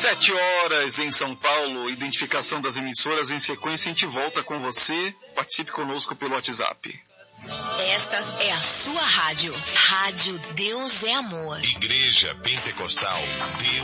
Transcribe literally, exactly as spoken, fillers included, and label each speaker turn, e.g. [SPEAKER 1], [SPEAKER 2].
[SPEAKER 1] Sete horas em São Paulo, identificação das emissoras. Em sequência, a gente volta com você. Participe conosco pelo WhatsApp.
[SPEAKER 2] Esta é a sua rádio. Rádio Deus é Amor.
[SPEAKER 3] Igreja Pentecostal Deus